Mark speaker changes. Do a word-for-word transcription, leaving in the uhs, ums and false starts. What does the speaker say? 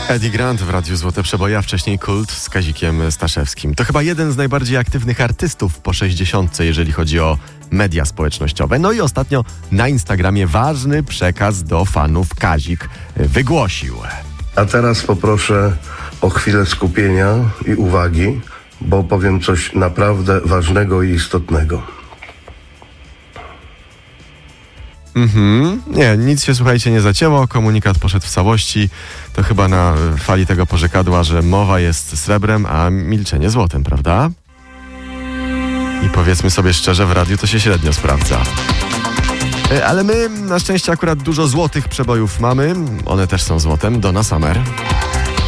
Speaker 1: Eddie Grant w Radiu Złote Przeboje, a wcześniej Kult z Kazikiem Staszewskim. To chyba jeden z najbardziej aktywnych artystów po sześćdziesiątce, jeżeli chodzi o media społecznościowe. No i ostatnio na Instagramie ważny przekaz do fanów Kazik wygłosił.
Speaker 2: A teraz poproszę o chwilę skupienia i uwagi, bo powiem coś naprawdę ważnego i istotnego.
Speaker 1: Mhm. Nie, nic się, słuchajcie, nie zacięło. Komunikat poszedł w całości. To chyba na fali tego porzekadła, że mowa jest srebrem, a milczenie złotem, prawda? I powiedzmy sobie szczerze, w radiu to się średnio sprawdza. Ale my na szczęście akurat dużo złotych przebojów mamy. One też są złotem. Donna Summer.